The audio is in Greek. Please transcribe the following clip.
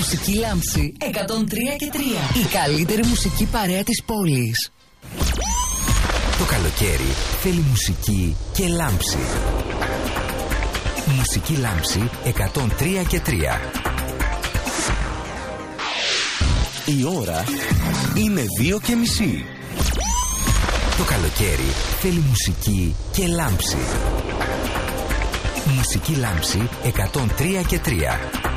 Μουσική Λάμψη 103 και 3. Η καλύτερη μουσική παρέα της πόλης. Το καλοκαίρι θέλει μουσική και λάμψη. Μουσική Λάμψη 103 και 3. Η ώρα είναι 2:30. Το καλοκαίρι θέλει μουσική και λάμψη. Μουσική Λάμψη 103 και 3.